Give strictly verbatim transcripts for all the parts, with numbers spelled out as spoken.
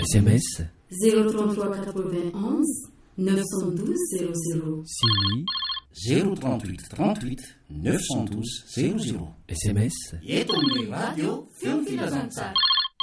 S M S zéro trente-trois quatre-vingt-onze neuf cent douze zéro zéro. S I M I zéro trente-huit trente-huit neuf cent douze zéro zéro. S M S eto amin'ny radio feo filazantsara.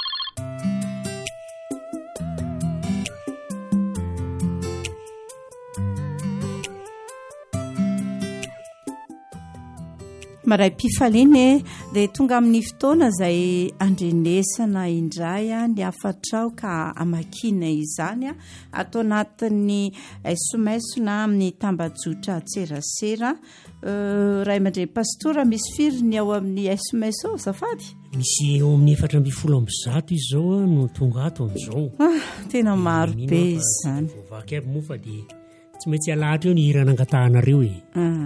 maray mpifaliny dia tonga amin'ny fotoana izay andrenesana indray a ny afatrao ka amakina izany a atao anatin'ny S M S na amin'ny tambajotra tserasera. Ray aman-dreny pastora misy firiny ao amin'ny S M S ao zafady misy eo amin'ny efatra amby folo amby zato izy zao no tonga ato amin'izao. Ah, tena maro be izy zany. Vaky aby moa fa dia tsy maintsy alahatra eo ny hira nangatanareo e.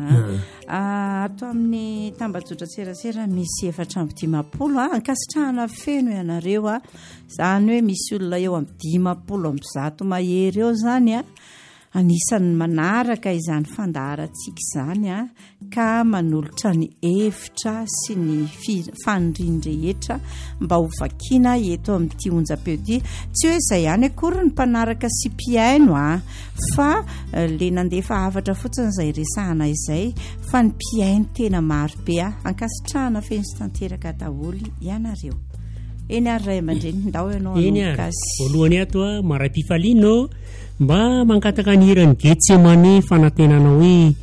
Ato amin'ny tambajotra tserasera misy efatra amby dimapolo a ankasitrahana feno ianareo a zany hoe misy olona eo amin'ny dimapolo amby zato mahery eo zany a anisan'ny manaraka izany fandaharantsika izany a ka manolotra ny hevitra sy ny faniriany rehetra mba ho vakiana eto amin'ity onjam-peo ity. Tsy hoe izay ihany akory ny mpanaraka sy mpiaino a fa le nandefa havatra fotsiny izay resahana izay fa ny mpiaino tena maro be a ankasitrahana feno sy tanteraka daholo ianareo. Eny ary ray aman-dreny ndao ianao anokasy. Voalohany ato a maray mpifaliano mba mangataka ny hirany Getsemane fanantenana hoe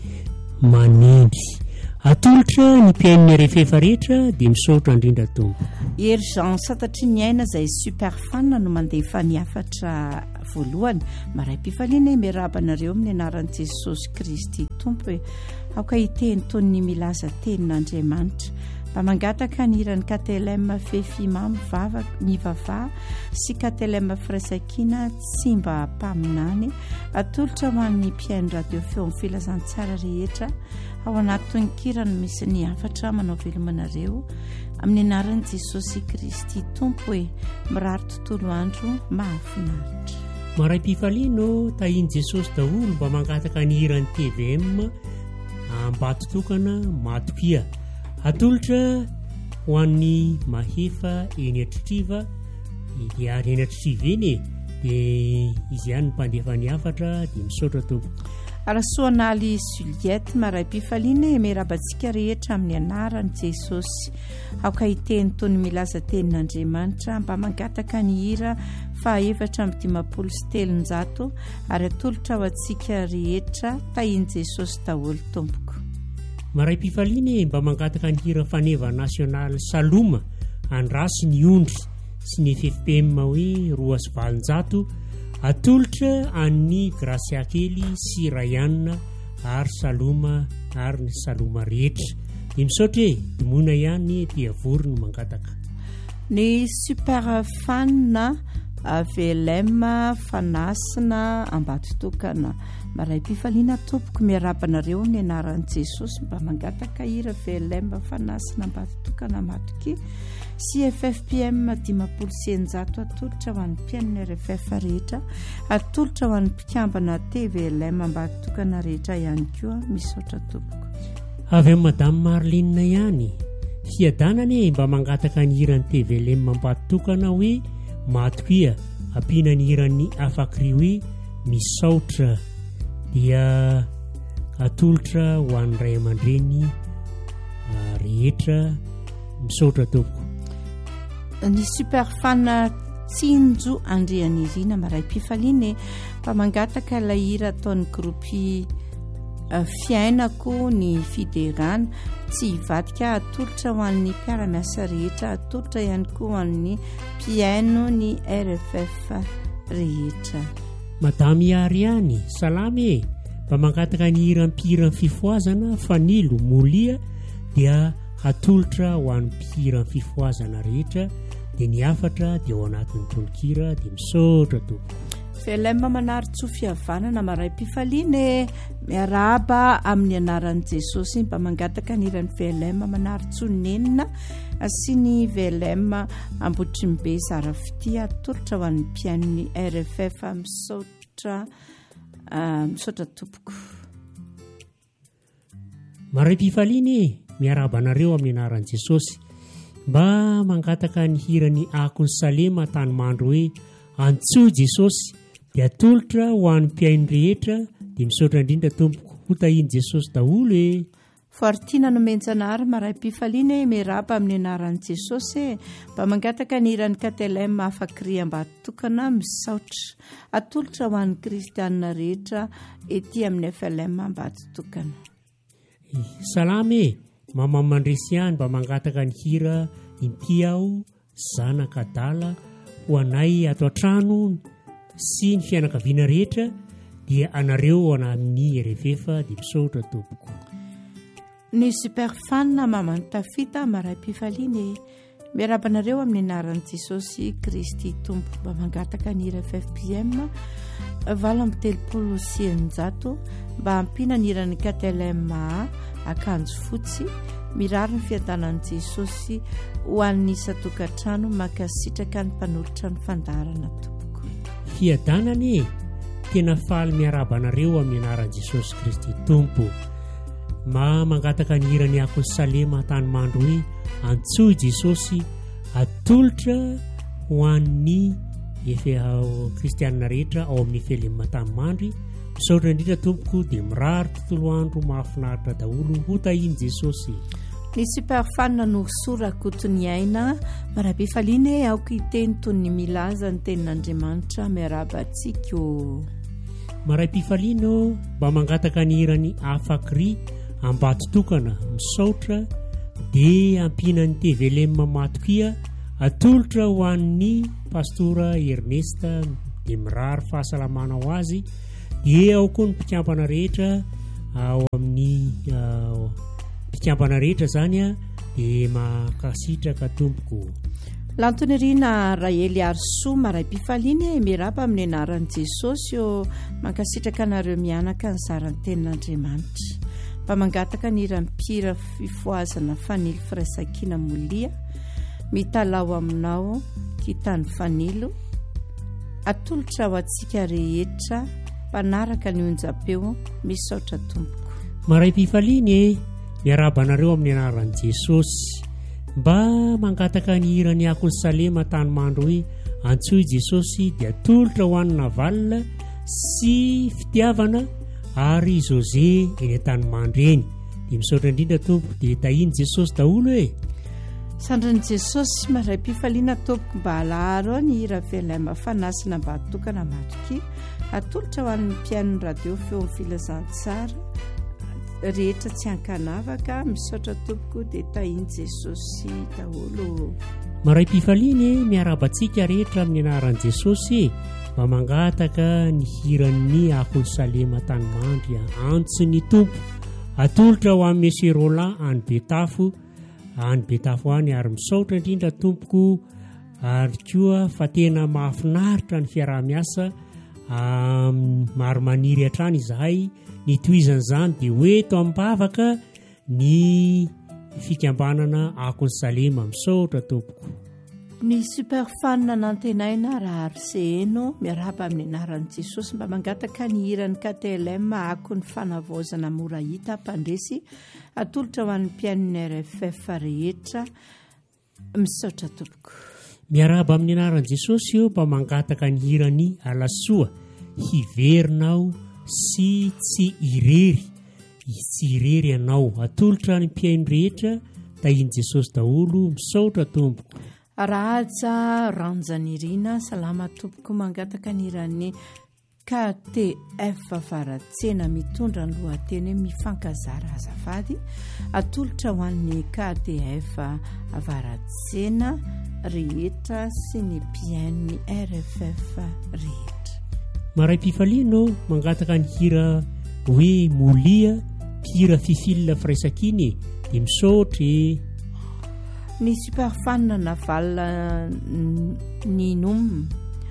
manendy. Atolotra ny mpiain'ny rehefa rehetra dia misaotra indrindra tompo. Urgence tatry ny aina izay super fan no mandefa ny afatra voalohany. Maray mpifaliana miarabanareo amin'ny anaran'i Jesosy Kristy tompo hoe aoka hiteny tony milaza tenin'Andriamanitra. Mba mangataka ny hirany Katelema fefimamy vava ny vava sy Katelema firaisankina tsy mba mpaminany. Atolotra ho an'ny mpiaino radio feo amin'ny filazantsara rehetra ao anatin'ny kirany misy ny afatra manao velomanareo amin'ny anaran'i Jesosy Kristy tompo hoe mirary tontolo andro mahafinaritra. Maray mpifaliano tahiny Jesosy daholo mba mangataka ny hirany T V M ambatotokana matopia. Atolotra ho an'ny mahefa eny Atritriva dia ary eny Atritriva eny dia izy ihany mpandefa ny afatra dia misaotra tompo. Arasoanaly Juliette maray mpifaliana miarabantsika rehetra amin'ny anaran'i Jesosy aoka hiteny tony milaza tenin'Andriamanitra mba mangataka ny hira fa efatra amby dimapolo sy telonjato ary atolotra ho antsika rehetra tahiny Jesosy daholo tompoko. Maray mpifaliana mba mangataka ny hira faneva nasionaly Saloma andrasy ny ondry sy ny F F P M hoe roa sy valonjato. Atolotra an'ny Gracia kely sy Rayana ary Saloma ary ny Saloma rehetra. Dia misaotra e dimona ihany dia vory no mangataka. Ny super fan V L M fanasina ambatotokana. Maray mpifaliana tompoko miarabanareo ny anaran'i Jesosy mba mangataka hira V L M fanasina ambatotokana matoky sy F F P M dimapolo sy eninjato. Atolotra ho an'ny mpiain'ny R F F rehetra. Atolotra ho an'ny mpikambana T V L M ambatotokana rehetra ihany koa misaotra tompoko. Avy amin'ny Madame Marlina ihany fiadanany mba mangataka ny hiran'ny T V L M ambatotokana hoe matokia ampiana ny hiran'ny afakry hoe misaotra. Dia atolotra ho an'ny ray aman-dreny rehetra misaotra tompoko. Ny super fan Tsinjo Andrianirina maray mpifaliana mba mangataka ilay hira ataon'ny groupe fiainako ny fiderana tsy hivadika. Atolotra ho an'ny mpiara-miasa rehetra. Atolotra ihany koa ho an'ny mpiaino ny R F F rehetra. Madame Ariany salamy mba mangataka ny hira mpihira fifoazana Fanilo Molia dia atolotra ho an'ny mpihira fifoazana rehetra dia ny afatra dia ao anatin'ny tononkira dia misaotra tompo. V L M manary tsofihavanana maray mpifaliana miaraba amin'ny anaran'i Jesosy mba mangataka ny hiran'ny V L M manary tsonenina sy ny V L M Ambotrimbe Zarafity. Atolotra ho an'ny mpiain'ny R F F misaotra misaotra tompoko. Maray mpifaliana miarabanareo amin'ny anaran'i Jesosy mba mangataka ny hirany Akony Salema tany mandro hoe antsoa jesosy dia atolotra ho an'ny mpiaino rehetra dia misaotra indrindra tompoko hotahiny jesosy daholo e foaritiana no menjanary maray-pifaliana e miraba amin'ny anaran'i jesosy e mba mangataka ny irany katelema afakria mba atokana misaotra atolotra ho an'ny kristianina rehetra ety amin'ny flm mba atotokana salama e mamamandresy ihany mba mangataka ny hira inty aho zanaka dala ho anay ato an-trano sy ny fianakaviana rehetra dia anareo ana amin'ny erefefa dia misaotra tompoko ny superfanna mamantafita maray-pifaliana e miarabanareo amin'ny anaran'i jesosy kristy tompo mba mangataka ny hira f p m valo amby telopolo sy eninjato mba hampina ny hirany katelema akanjo fotsy mirary ny fiadanan'i jesosy ho an'ny isa-tokantrano makasitraka ny mpanolotra ny fandarana tompoko fiadanany e tena faly miarabanareo amin'ny anaran'i jesosy kristy tompo ma mangataka ny hirany ako salema tanymandro hoe antsoa jesosy atolotra ho an'ny efa kristianina rehetra ao amin'ny felema tanymandry misaotra indrindra tompoko dia mirary tontolo andro mahafinaritra daholo hotahiny jesosy ny superfanna no sorakotony aina maray-pifaliana e aoka hiteny toy ny milaza ny tenin'andriamanitra miarabantsika maray-pifaliana mba mangataka ny hirany afakry ambatotokana misaotra dia ampinany tevelema matokia atolotra ho an'ny pastora ernesta dia mirary fahasalamana ho azy dia ao koa ny mpikampana rehetra ao amin'ny mpikampana rehetra zany a dia makasitraka tompoko lantony riana raely arso maray-pifaliana e miraba amin'ny anaran'i jesosy o mankasitraka anareo mianaka ny zarany tenin'andriamanitra mba mangataka ny irampira fifoazana fanilo firaisankina molia mitalao aminao kitany fanilo atolotra ho antsika rehetra mpanaraka ny onjapeo misaotra tompoko maray-pifaliana e miarabanareo amin'ny anaran'i jesosy mba mangataka ny hirany akony salema tanymandro hoe antsoa jesosy dia atolotra ho an'ny navalina sy fitiavana ary jose eny an-tanymandro eny dia misaotra indrindra tompoko dia tahiny jesosy daholo e sandran'i jesosy maray-pifaliana tompoko mba alaharo ny hira velema fanasina mba atokana matroky atolotra ho an'ny mpiainony radio feo ny filazantsara rehetra tsy ankanavaka misaotra tompoko dia tahiny jesosy daholo maray-pifaliana e miarabantsika rehetra amin'ny anaran'i jesosy e mba mangataka ny hiran'ny akony salema tanymandry antsony tompo atolotra ho amin'ny monsieur roland any betafo any betafo any ary misaotra indrindra tompoko ary koa fa tena mahafinaritra ny fiaraha-miasa maro maniry hatrany izahay ny toizan'izany dia hoeto ambavaka ny fikambanana akony salema misaotra tompoko ny superfanna nantenaina raha arseheno miaraba amin'ny anaran'i jesosy mba mangataka ny hirany ktlm ako ny fanavaozana mora hita mpandresy atolotra ho an'ny mpiainony r f f rehetra misaotra tompoko miaraba amin'ny anaran'i jesosy io mba mangataka ny hirany alasoa hiverinao sy tsy irery tsy irery ianao atolotra ny mpiaino rehetra tahiny jesosy daholo misaotra tompoko raja ranjanirina salama tompoko mangataka ny hirany k t f avaratsena mitondra ny lohateny mifankazara azafady atolotra ho an'ny k t f avaratsena rehetra sy ny mpiainony r f f rehetra maray-pifaliana mangataka ny hira hoe molia mpihira fifilina firaisankiny dia misaotra ny superfanna navalina ny nom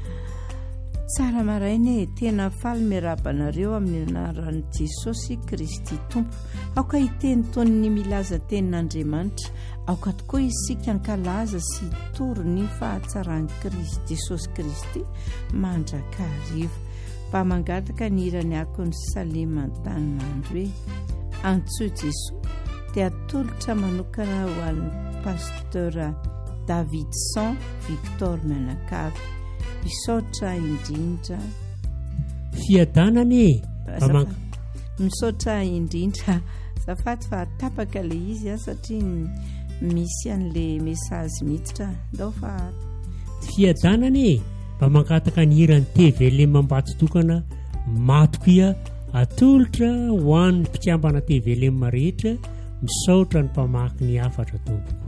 tsara maraina e tena faly miarabanareo amin'ny anaran'i jesosy kristy tompo aoka hiteny tony ny milaza tenin'andriamanitra aoka tokoa isika ankalaza sy toro ny fahatsarany kristy jesosy kristy mandraka arivo mba mangataka ny hirany akony salema tanymandro hoe antsoa jesosy dia atolotra manokana ho an'ny pasteur davidson victor menakavy misaotra indrindra fiadanany misaotra indrindra zafaty fa tapaka le izy a satria misy an'le mesazy miditra dao fa fiadanany mba mankataka ny hirany tevelemambatotokana matokia atolotra ho an'ny mpitiambana tevelema rehetra misaotra ny mpamaky ny afatra tompoko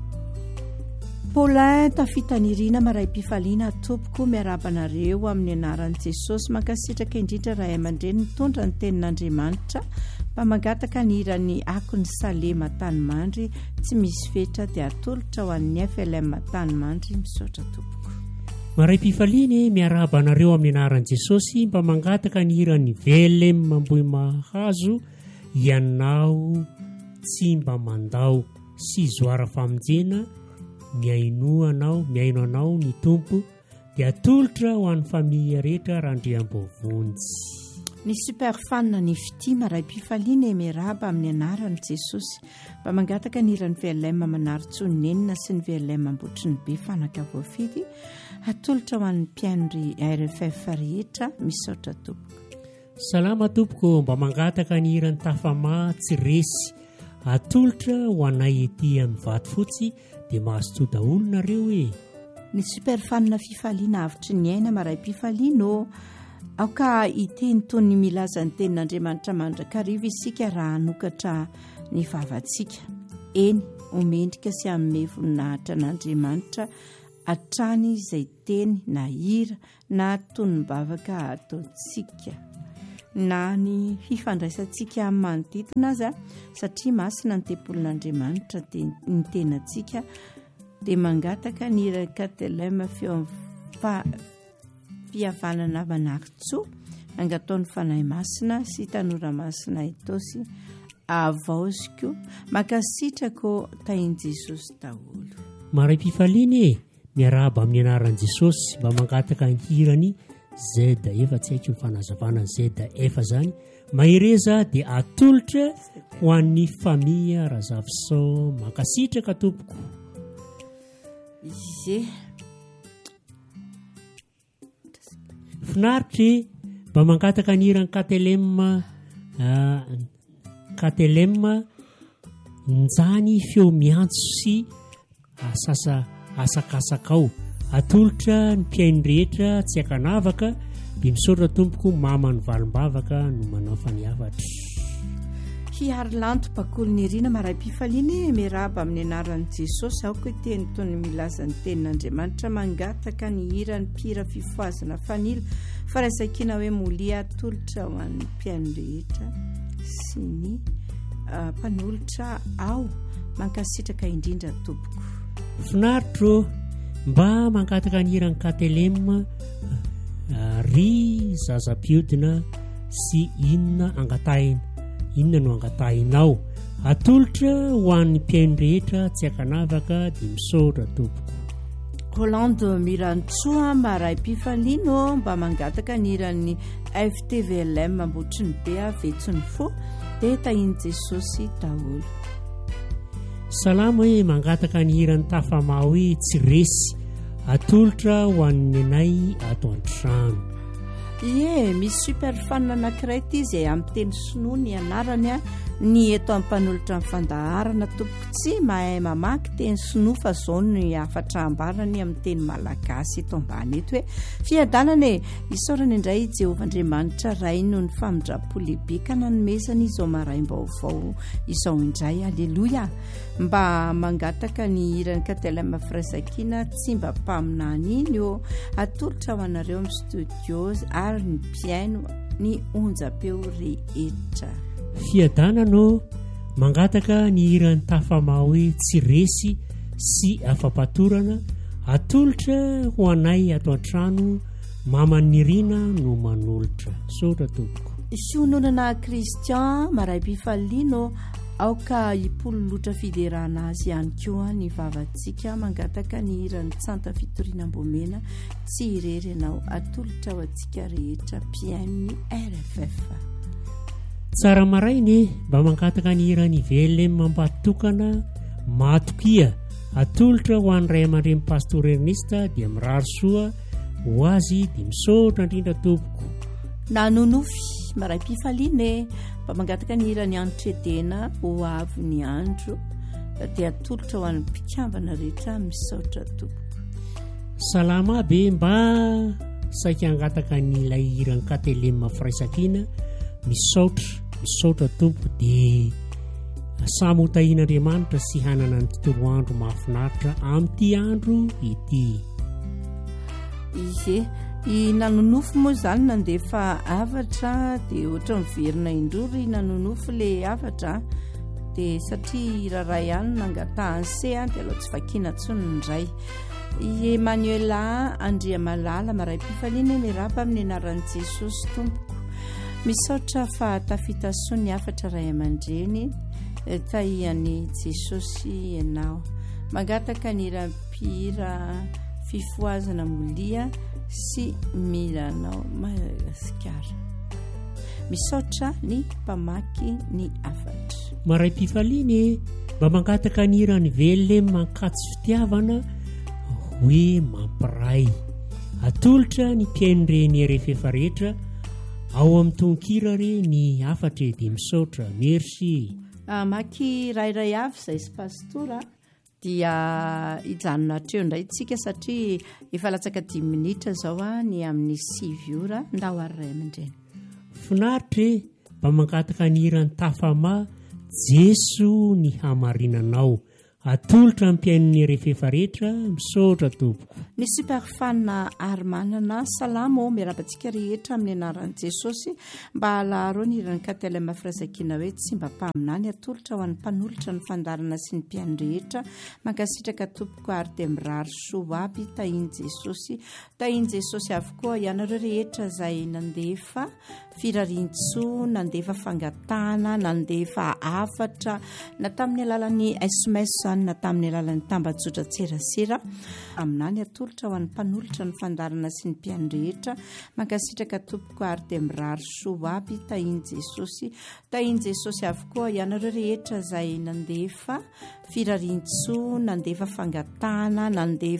Paulin tafitanirina maray mpifaliana tompoko miarabanareo amin'ny anaran'i Jesosy mankasitraka indrindra raha aman-dreny mitondra ny tenin'Andriamanitra mba mangataka ny hirany akony Salema Tanimandry tsy misy fetra dia atolotra ho an'ny F L M Tanimandry misaotra tompoko maray mpifaliana miarabanareo amin'ny anaran'i Jesosy mba mangataka ny hirany V L M Ambohimahazo ianao tsy mba mandao sy zoara famonjena miainoanao miaino anao ny tompo dia atolotra ho an'ny familja rehetra Randriambovonjy ny super fan ny fity maray mpifaliana miaraba amin'ny anaran'i Jesosy mba mangataka ny hirany V L M Manaritsonenina sy ny V L M Ambotry ny be fanaka voafidy atolotra ho an'ny mpiainry R F F rehetra misaotra tompoko salama tompoko mba mangataka ny hirany Tafama Tsiresy atolotra ho anay ety amin'ny vato fotsy dia mahazo daholo nareo e ny super fan fifaliana avitry ny aina maray mpifaliana aoka iteny tony milaza ny tenin'Andriamanitra mandrakariva isika raha hanokatra ny vavantsika eny omendrika sy amin'ny voninahitra n'Andriamanitra atrany izay teny na hira na tonombavaka ataontsika na ny fifandraisantsika amin'ny manodidina aza satria masina ny tempolin'Andriamanitra ny tenantsika dia mangataka ny rakatelema fihavanana manaritsoa angataon'ny fanahy masina sy tanora masina itosy avaosiko makasitrako tain'i Jesosy daholo maray mpifaliana e miaraba amin'ny anaran'i Jesosy mba mangataka ny hirany Z efa tsy haiko ny fanazavana Z efa zany mahereza dia atolotra ho an'ny familja Razafiso makasitraka tompoko izy finaritra mba mangataka ny hirany Katelema Katelema njany feo miantso sy asasa asakasakao atolotra ny mpiaino rehetra tsy akanavaka dia misaotra tompoko mama ny valimbavaka no manao faniavatra hiary lanto bakolo ny irina maray mpifaliana miaraba amin'ny anaran'i Jesosy aoko teny tony milaza ny tenin'Andriamanitra mangataka ny hirany mpira fifoazana fanila faraisankina hoe molia atolotra ho an'ny mpiaino rehetra sy ny mpanolotra ao mankasitraka indrindra tompoko finaritro mba mangataka ny hirany Katelema ry zaza-piodina sy inona angatahina inona no angatahinao atolotra ho an'ny mpiaino rehetra tsy akanavaka dia misaotra tompoko Rolando Mirantsoa maray mpifaliana mba mangataka ny hirany F T V L M Ambotry ny be avetsony fo dia tain'i Jesosy daholo salama hoe mangataka ny hirany Tafama hoe Tsiresy atolotra ho an'ny anay ato an-trano ie misy super fan anankiray ity izay amin'ny teny sinoa ny anarany a ny eto amin'ny mpanolotra ny fandaharana tompoko tsy mahay mamaky teny sinoa fa zao ny afatra ambarany amin'ny teny malagasy eto ambany eto hoe fiadanana e isaorana indray Jehovandriamanitra ray no ny famindrapo lehibe ka nanomezany izao maraim-baovao izao indray aleloia mba mangataka ny hirany Katelema firaisankina tsy mba mpaminany iny eo atolotra ho anareo amin'ny studio ary ny mpiaino ny onjapeo rehetra fiadanano mangataka ny hirany Tafama hoe Tsiresy sy afapatorana atolotra ho anay ato an-trano maman'nirina no manolotra saotra tompoko fiononana Kristian maray mpifaliana aoka ipololotra fiderana azy ihany koa ny vavantsika mangataka ny hirany tsanta fitorinam-bomena tsy irery ianao atolotra ho antsika rehetra mpiaino ny R F F tsara marainy mba mangataka ny hirany V L M mampatokana matokia atolotra ho an'ny ray aman-dreny pastor Ernesta dia miraro soa ho azy dia misaotra indrindra tompoko. nanonofy maray mpifaliana mba mangataka ny irany andro-tredena ho avy ny andro dia atolotra ho an'ny mpikambana rehetra misaotra tompoko. Salama be mba saika angataka ny ilay irany katelema firaisakiana misaotra misaotra tompoko dia samy hotahian'Andriamanitra sy hanana ny tontolo andro mahafinaritra amin'ity andro ity. Izy i nanonofo moa izany nandefa avatra dia ohatra miverina indrory nanonofo ilay avatra dia satria raray ihany nangatahany se dia aloha tsy vakiana tsony indray. I Emanuela Andriamalala maray mpifaliana miarapa amin'ny anaran'i Jesosy tompoko. Misaotra fa tafita soa ny afatra ray aman-dreny tahian'i Jesosy ianao. Mangataka ny rampira fifoazana molia sy milanao Madagasikara. Misaotra ny mpamaky ny afatra. Maray mpifaliana mba mangataka ny irany velona mankatsy fitiavana hoe mampiray. Atolotra ny mpiain'ireny rehefa rehetra ao amin'ny tononkira re ny afatra dia misaotra. Merci. Maky rairay avy izay sy pastora dia hijanona hatreo indray tsika satria efa latsaka dimy minitra zao a ny amin'ny sivy ora ndao ary ray aman-dreny. Finaritra mba mangataka ny irany tafama Jeso ny hamarinanao. Atolotra ny mpiain'ny rehefa rehetra misaotra tompoko. Ny superfanina Armanana salamo miarabantsika rehetra amin'ny anaran'i Jesosy mba halaharo ny irany katelema firaisakiana hoe tsy mba mpaminany. Atolotra ho an'ny mpanolotra ny fandarana sy ny mpiainy rehetra mankasitraka tompoko ary dia mirary soa aby tahiany Jesosy. Tahiany Jesosy avokoa ianareo rehetra izay nandefa firariantsoa, nandefa fangatahana, nandefa afatra na tamin'ny alalan'ny S M S na tamin'ny alalan'ny tambajotra tserasera aminany. Atolotra ho an'ny mpanolotra ny fandarana sy ny mpiainy rehetra mankasitraka tompoko ary dia mirary soa aby tahiany Jesosy. Tahiany Jesosy avokoa ianareo rehetra izay nandefa firariantsoa, nandefa fangatahana, nandefa